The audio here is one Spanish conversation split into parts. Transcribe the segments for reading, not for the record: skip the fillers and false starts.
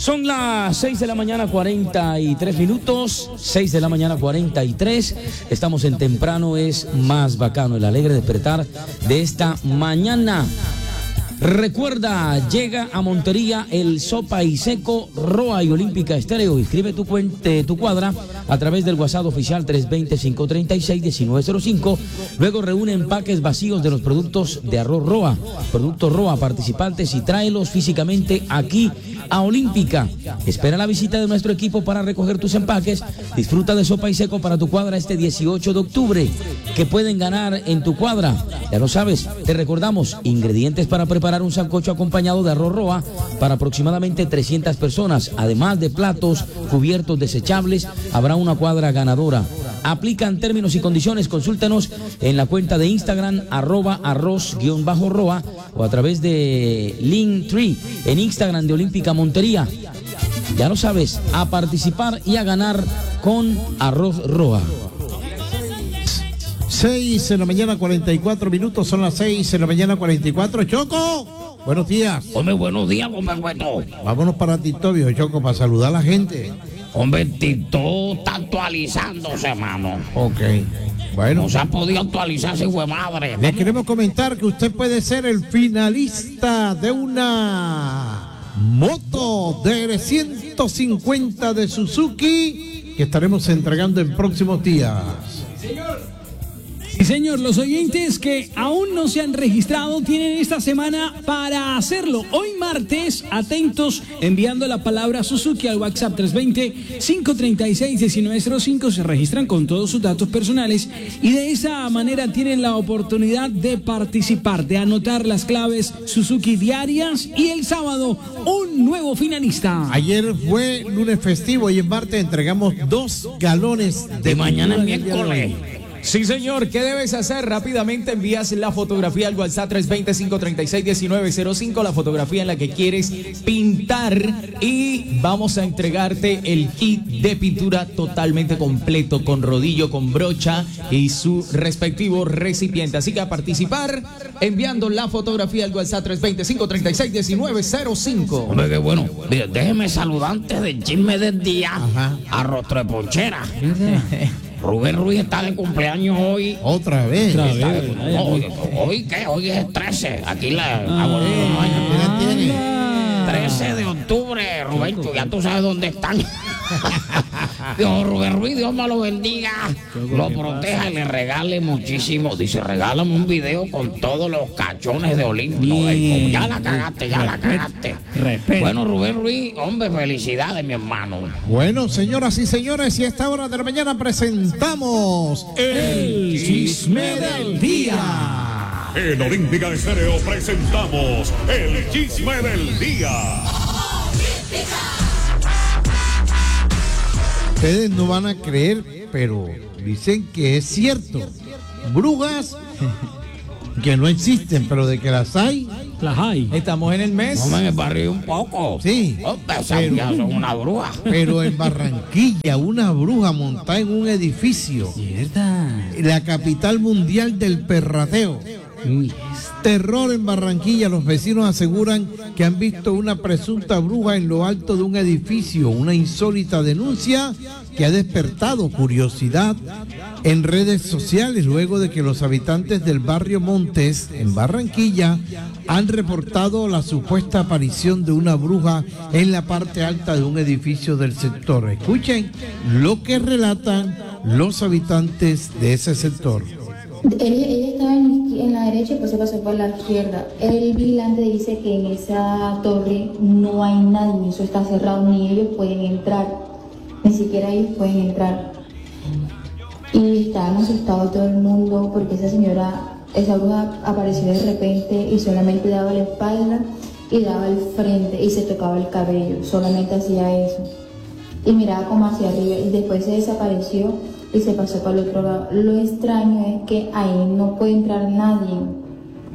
Son las 6 de la mañana 43 minutos, 6 de la mañana 43, estamos en temprano, es más bacano, el alegre despertar de esta mañana. Recuerda, llega a Montería el Sopa y Seco Roa y Olímpica Estéreo. Inscribe tu cuadra a través del WhatsApp oficial 320-536-1905. Luego reúne empaques vacíos de los productos de arroz Roa, productos Roa, participantes, y tráelos físicamente aquí a Olímpica. Espera la visita de nuestro equipo para recoger tus empaques. Disfruta de Sopa y Seco para tu cuadra este 18 de octubre. ¿Qué pueden ganar en tu cuadra? Ya lo sabes, te recordamos, ingredientes para preparar un sancocho acompañado de arroz Roa para aproximadamente 300 personas. Además de platos, cubiertos desechables, habrá una cuadra ganadora. Aplican términos y condiciones. Consúltanos en la cuenta de Instagram @arroz_roa o a través de Linktree en Instagram de Olímpica Montería. Ya lo sabes, a participar y a ganar con arroz Roa. 6 de la mañana 44 minutos, son las 6 de la mañana 44. Choco, buenos días. Hombre, buenos días, hombre, bueno. Vámonos para TikTok, viejo Choco, para saludar a la gente. Hombre, TikTok está actualizándose, hermano. Ok, bueno. No se ha podido actualizarse, hijo de madre. Le queremos comentar que usted puede ser el finalista de una moto de 150 de Suzuki que estaremos entregando en próximos días. Sí, señor, los oyentes que aún no se han registrado tienen esta semana para hacerlo. Hoy martes, atentos, enviando la palabra Suzuki al WhatsApp 320-536-1905, se registran con todos sus datos personales y de esa manera tienen la oportunidad de participar, de anotar las claves Suzuki diarias, y el sábado un nuevo finalista. Ayer fue lunes festivo y en martes entregamos 2 galones de mañana es miércoles. Sí, señor, ¿qué debes hacer? Rápidamente envías la fotografía al WhatsApp 320-536-1905, la fotografía en la que quieres pintar, y vamos a entregarte el kit de pintura totalmente completo, con rodillo, con brocha y su respectivo recipiente. Así que a participar enviando la fotografía al WhatsApp 320-536-1905. Hombre, qué bueno. Déjeme saludar antes del chisme del día. Ajá. A Rostro de Ponchera. Rubén Ruiz está de cumpleaños hoy. Otra vez. ¿Hoy qué? Hoy es el 13. Aquí la... 13 de octubre, Rubén, ya tú sabes dónde están. Dios, Rubén Ruiz, Dios me lo bendiga, lo proteja y le regale muchísimo. Dice, regálame un video con todos los cachones de Olimpio. Ya la cagaste, ya la cagaste. Bueno, Rubén Ruiz, hombre, felicidades, mi hermano. Bueno, señoras y señores, y a esta hora de la mañana presentamos el chisme del día. En Olímpica Estéreo presentamos el chisme del día. Ustedes no van a creer, pero dicen que es cierto. Brujas que no existen, pero de que las hay. Las hay. Estamos en el mes. No me barrí un poco. Sí. Pero ya son una bruja. Pero en Barranquilla, una bruja montada en un edificio. ¿Verdad? La capital mundial del perrateo. Terror en Barranquilla. Los vecinos aseguran que han visto una presunta bruja en lo alto de un edificio, una insólita denuncia que ha despertado curiosidad en redes sociales luego de que los habitantes del barrio Montes en Barranquilla han reportado la supuesta aparición de una bruja en la parte alta de un edificio del sector. Escuchen lo que relatan los habitantes de ese sector. Ella estaba en la derecha y pues se pasó por la izquierda. El vigilante dice que en esa torre no hay nadie, eso está cerrado, ni ellos pueden entrar, ni siquiera ellos pueden entrar. Y estaban asustados todo el mundo porque esa bruja apareció de repente y solamente daba la espalda y daba el frente y se tocaba el cabello, solamente hacía eso. Y miraba como hacia arriba y después se desapareció y se pasó para el otro lado. Lo extraño es que ahí no puede entrar nadie.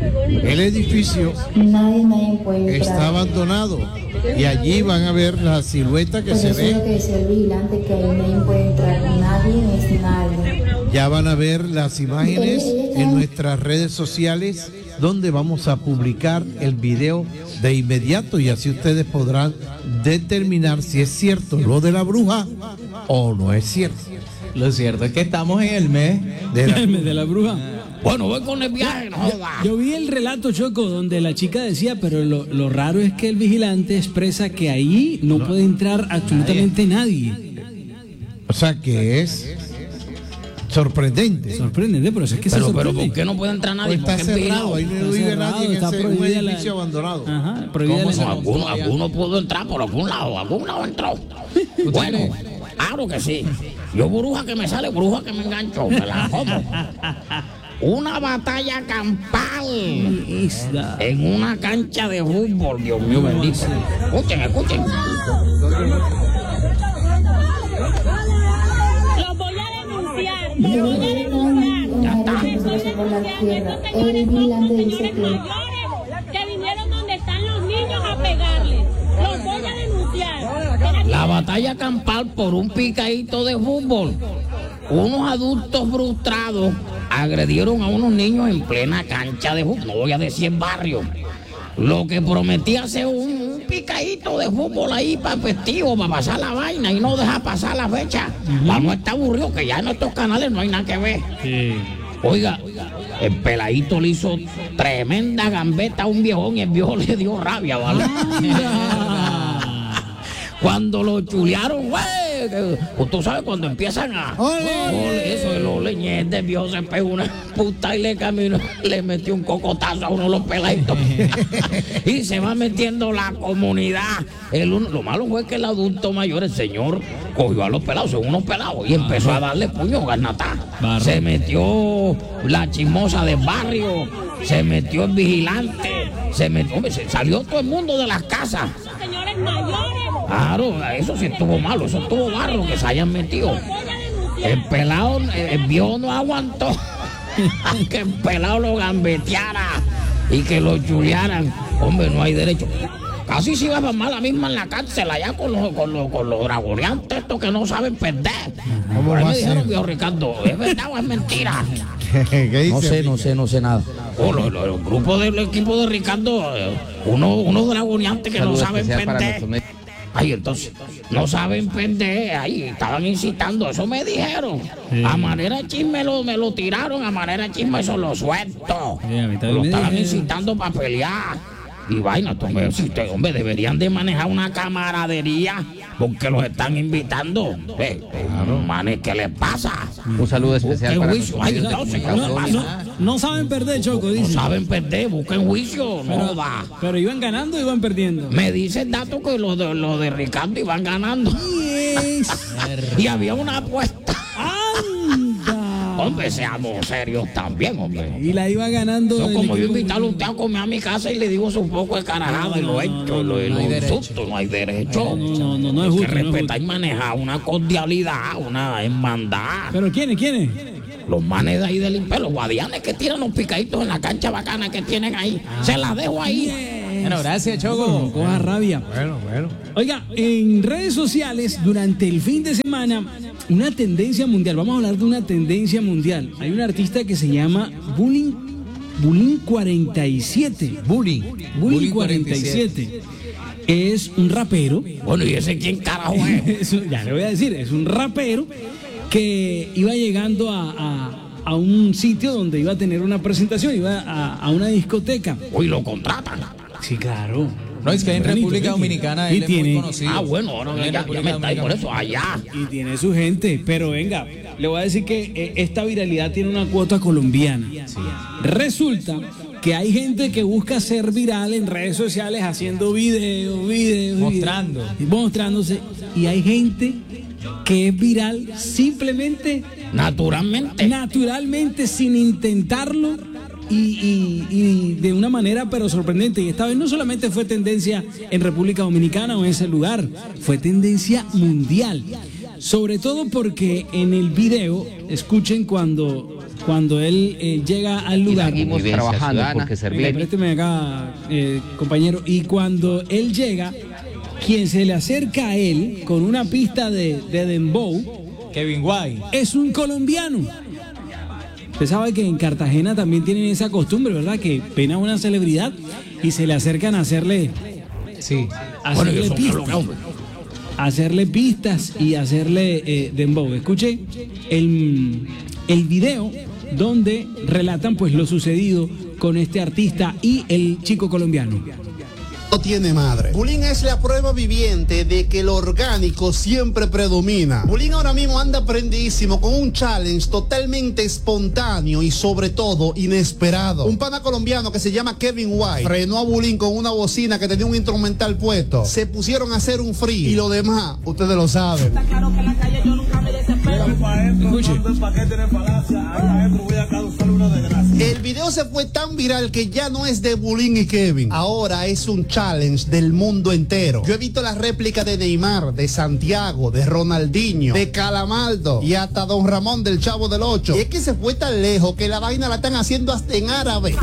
El edificio Nadie puede entrar. está abandonado y allí van a ver la silueta que Pues se eso es lo ve. que decía el vigilante, que ahí nadie puede entrar. Nadie es nadie. Ya van a ver las imágenes en nuestras redes sociales donde vamos a publicar el video de inmediato y así ustedes podrán determinar si es cierto lo de la bruja o no es cierto. Lo cierto es que estamos en el mes De la El mes de la bruja. Bueno, voy con el viaje, no joda. Yo vi el relato, Choco, donde la chica decía, pero lo raro es que el vigilante expresa que ahí no puede entrar absolutamente nadie. O sea que es sorprendente. Sorprendente, pero es que se Pero sorprende. ¿por qué no puede entrar O nadie? está Porque es cerrado, vigilado. ahí no Está vive cerrado, nadie en está ese un prohibida la- edificio abandonado. Ajá, prohibida ¿Cómo la son? entrada. Alguno pudo entrar por algún lado entró. Bueno, claro que sí. Yo bruja que me sale, bruja que me engancho, me la como. Una batalla campal Esta. en una cancha de fútbol, Dios mío bendito. Escuchen. Los voy a denunciar. Y Los él voy a estaba en denunciar. la derecha, pues se pasó por la izquierda. El vigilante dice Señores que mayores que vinieron donde están los niños a pegarles. Los voy a denunciar. La batalla campal por un picadito de fútbol. Unos adultos frustrados agredieron a unos niños en plena cancha de fútbol. No voy a decir en barrio. Lo que prometía ser un picadito de fútbol ahí para festivo, para pasar la vaina y no dejar pasar la fecha. Vamos a estar aburridos que ya en estos canales no hay nada que ver. Oiga, el peladito le hizo tremenda gambeta a un viejón y el viejo le dio rabia, ¿vale? Cuando lo chulearon, güey, pues tú sabes cuando empiezan a... Ole, eso de los leñetes, el viejo se pegó una puta y le caminó, le metió un cocotazo a uno de los peladitos. Y se va metiendo la comunidad. Lo malo fue que el adulto mayor, el señor, cogió a los pelados, son unos pelados, y empezó a darle puño, garnatá. Se metió la chismosa del barrio, se metió el vigilante, salió todo el mundo de las casas. Señores mayores. Claro, eso sí estuvo malo, eso estuvo barro que se hayan metido. El pelado, el viejo no aguantó que el pelado lo gambeteara y que lo chulearan. Hombre, no hay derecho. Casi se iba a mamar la misma en la cárcel allá con los dragoneantes estos que no saben perder. ¿Cómo Por ahí va me a dijeron, ser? viejo Ricardo, ¿es verdad o es mentira? ¿Qué dice? No sé nada. Los grupos del equipo de Ricardo, unos dragoneantes que no saben perder. Ay, entonces, no saben perder, ahí estaban incitando, eso me dijeron. A manera de chisme me lo tiraron, a manera de chisme eso lo suelto. Sí, a mí también Lo me estaban dijeron. incitando para pelear. Y vaina, hombre, deberían de manejar una camaradería porque los están invitando. Manes, ¿qué les pasa? Un saludo especial Busquen para juicio. Ay, entonces, ¿qué les pasa? No saben perder, Choco, No dice. saben perder, busquen juicio, no va. Pero iban ganando o iban perdiendo. Me dice el dato que los de Ricardo iban ganando. Y había una apuesta. ¡Anda! Hombre, seamos serios también, hombre. Y la iba ganando. No, el como yo equipo- invitarlo a usted a comer a mi casa y le digo un poco de carajada y lo he hecho, lo insulto, no hay derecho. No es Hay justo. que no es respetar justo. y manejar una cordialidad, una hermandad. Pero ¿quiénes? Los manes de ahí del imperio, los guardianes que tiran los picaditos en la cancha bacana que tienen ahí. Se las dejo ahí. Bueno, gracias, Choco. Coja rabia. Bueno. Oiga, en redes sociales, durante el fin de semana, una tendencia mundial. Vamos a hablar de una tendencia mundial. Hay un artista que se llama Bullying 47. Bullying 47. Es un rapero. Bueno, ¿y ese quién carajo es? Eso, ya le voy a decir, es un rapero que iba llegando a un sitio donde iba a tener una presentación, iba a una discoteca. Hoy lo contratan. Sí, claro. No, es que en Bonito, República ¿eh? Dominicana Y él es tiene- muy conocido. Ah, bueno, ahora Él en ya República me está ahí por Dominicana. eso, allá. Y tiene su gente, pero venga, le voy a decir que esta viralidad tiene una cuota colombiana. Resulta que hay gente que busca ser viral en redes sociales haciendo videos, Mostrando. mostrándose, y hay gente que es viral simplemente, naturalmente, sin intentarlo. Y de una manera pero sorprendente. Y esta vez no solamente fue tendencia en República Dominicana o en ese lugar, fue tendencia mundial. Sobre todo porque en el video, escuchen cuando cuando él llega al lugar. Seguimos trabajando porque servir. Présteme acá, compañero. Y cuando él llega, quien se le acerca a él con una pista de dembow, Kevin White, es un colombiano. Usted sabe que en Cartagena también tienen esa costumbre, ¿verdad? Que ven a una celebridad y se le acercan a hacerle, hacerle pistas y hacerle dembow. Escuche el video donde relatan pues lo sucedido con este artista y el chico colombiano. No tiene madre. Bulín es la prueba viviente de que lo orgánico siempre predomina. Bulín ahora mismo anda prendidísimo con un challenge totalmente espontáneo y sobre todo inesperado. Un pana colombiano que se llama Kevin White frenó a Bulín con una bocina que tenía un instrumental puesto. Se pusieron a hacer un free y lo demás, ustedes lo saben. Está claro que en la calle yo nunca me desespero. El video se fue tan viral que ya no es de Bulín y Kevin. Ahora es un challenge del mundo entero. Yo he visto las réplicas de Neymar, de Santiago, de Ronaldinho, de Calamaldo y hasta Don Ramón del Chavo del Ocho. Y es que se fue tan lejos que la vaina la están haciendo hasta en árabe.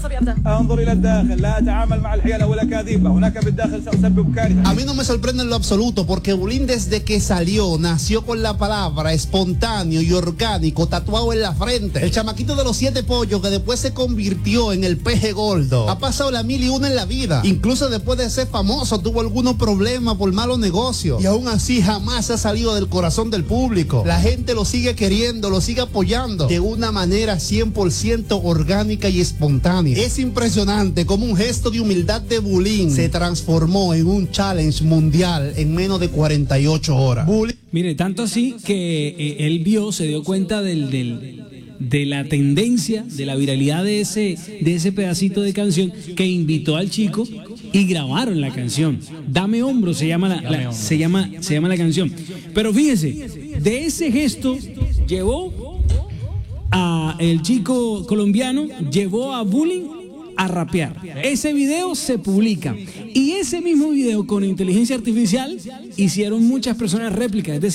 A mí no me sorprende en lo absoluto porque Bulín desde que salió nació con la palabra espontáneo y orgánico tatuado en la frente. El chamaquito de los 7 pollos que después se convirtió en el peje gordo. Ha pasado la 1001 en la vida. Incluso después de ser famoso tuvo algunos problemas por malos negocios. Y aún así jamás ha salido del corazón del público. La gente lo sigue queriendo, lo sigue apoyando de una manera 100% orgánica y espontánea. Es impresionante cómo un gesto de humildad de Bulín se transformó en un challenge mundial en menos de 48 horas. Mire, tanto así que él se dio cuenta de la tendencia, de la viralidad de ese pedacito de canción, que invitó al chico y grabaron la canción. Dame hombro se llama la canción. Pero fíjese, de ese gesto llevó a el chico colombiano, llevó a Bulín a rapear. Ese video se publica y ese mismo video con inteligencia artificial hicieron muchas personas réplicas, es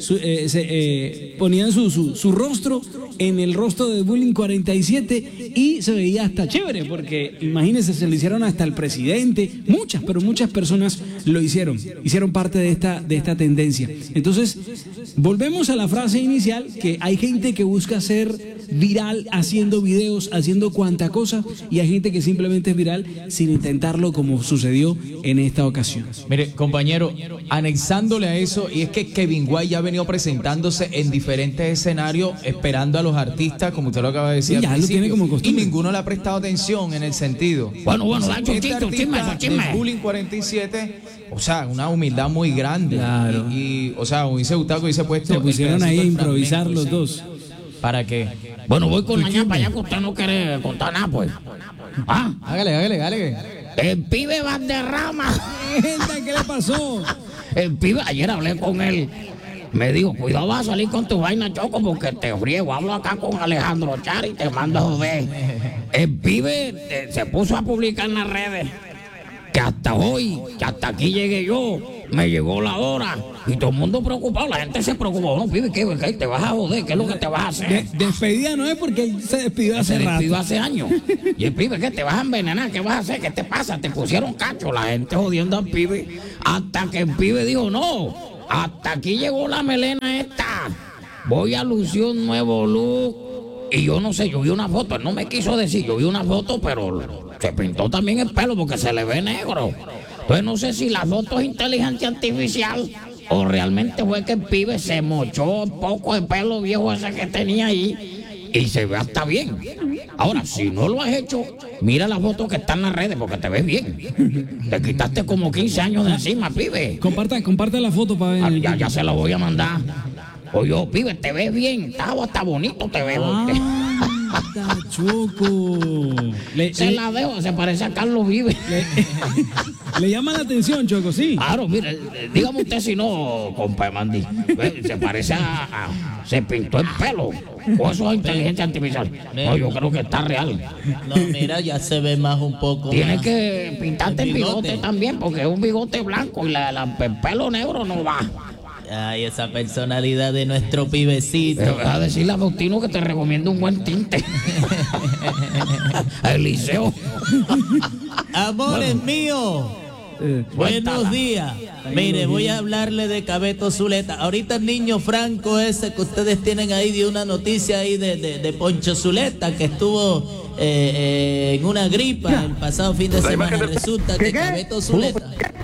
decir, ponían su rostro en el rostro de Bulín 47 y se veía hasta chévere, porque imagínense, se lo hicieron hasta el presidente, muchas personas lo hicieron parte de esta tendencia. Entonces, volvemos a la frase inicial, que hay gente que busca ser viral haciendo videos, haciendo cuanta cosa, y hay gente que simplemente es viral sin intentarlo, como sucedió en esta ocasión. Mire, compañero, anexándole a eso, y es que Kevin White ya ha venido presentándose en diferentes escenarios esperando a los artistas, como usted lo acaba de decir, ya lo tiene como costumbre, y ninguno le ha prestado atención en el sentido. Bueno, este artista de Bulín 47, o sea, una humildad muy grande. Claro. Y o sea, hubiese gustado que hubiese puesto. Se pusieron ahí a improvisar los dos. ¿Para qué? Bueno, voy con la ñapa ya que usted no quiere contar nada, pues. Ah, hágale. El pibe Valderrama. ¿Qué le pasó? El pibe, ayer hablé con él. Me dijo, cuidado, vas a salir con tu vaina, Choco, porque te friego. Hablo acá con Alejandro Char y te mando a joder. El pibe se puso a publicar en las redes que hasta hoy, que hasta aquí llegué yo, me llegó la hora. Y todo el mundo preocupado, la gente se preocupó. No, pibe, ¿qué te vas a joder? ¿Qué es lo que te vas a hacer? Despedida no es, porque él se despidió hace rato. Se despidió hace años. Y el pibe, ¿qué te vas a envenenar? ¿Qué vas a hacer? ¿Qué te pasa? Te pusieron cacho, la gente jodiendo al pibe. Hasta que el pibe dijo, no, hasta aquí llegó la melena esta. Voy a lucir un nuevo look. Y yo no sé, yo vi una foto, él no me quiso decir, yo vi una foto, pero se pintó también el pelo porque se le ve negro. Entonces no sé si la foto es inteligencia artificial o realmente fue que el pibe se mochó un poco de pelo viejo ese que tenía ahí y se ve hasta bien. Ahora, si no lo has hecho, mira la foto que está en las redes porque te ves bien. Te quitaste como 15 años de encima, pibe. Comparte la foto para ver. Ya se la voy a mandar. Oye, pibe, te ves bien, está bonito, te ves. Choco. Se la dejo, se parece a Carlos Vives. Le llama la atención, Choco, sí. Claro, mire, dígame usted si no, compa Mandy. Se parece se pintó el pelo. O eso es inteligencia artificial. No, yo creo que está real. No, mira, ya se ve más un poco. Tienes más que pintarte el bigote también, porque es un bigote blanco y el pelo negro no va. Ay, esa personalidad de nuestro pibecito. Pero deja de decirle a Faustino que te recomiendo un buen tinte. Eliseo. Amores míos. Buenos días. Mire, voy a hablarle de Cabeto Zuleta. Ahorita el niño Franco ese que ustedes tienen ahí dio una noticia ahí de Poncho Zuleta que estuvo en una gripa el pasado fin de semana. Resulta que Cabeto Zuleta.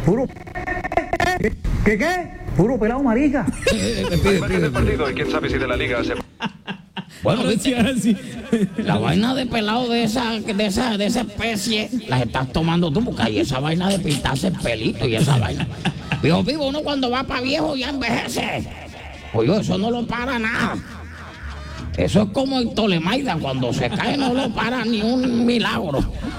¿Qué? Puro pelado marica. Del partido y quién sabe si de la liga se... Bueno, la vaina de pelado de esa especie las estás tomando tú, porque hay esa vaina de pintarse el pelito y esa vaina. Vivo, uno cuando va para viejo ya envejece. Oye, eso no lo para nada. Eso es como el Tolemaida, cuando se cae no lo para ni un milagro.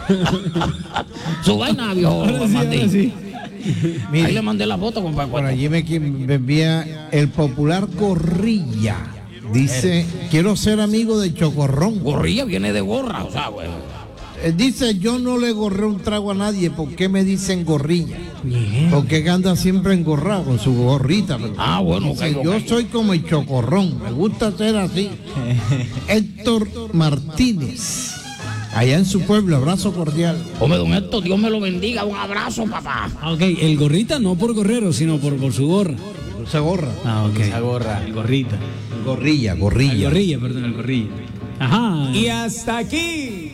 Su vaina, viejo Martín. Mire, ahí le mandé la foto, compadre. Por allí me envía el popular Gorrilla. Dice, quiero ser amigo de Chocorrón. Gorrilla viene de gorra, o sea, bueno. Dice, yo no le gorré un trago a nadie, ¿por qué me dicen gorrilla? Porque anda siempre engorrado con su gorrita. Bueno, dice, yo soy como el Chocorrón, me gusta ser así. Héctor Martínez, allá en su pueblo, abrazo cordial. Hombre, don Héctor, Dios me lo bendiga, un abrazo, papá. Ok, el gorrita no por gorrero, sino por su gorra. Esa gorra. Ok. Esa gorra. El gorrita. Gorrilla. El gorrilla. Ajá. Y hasta aquí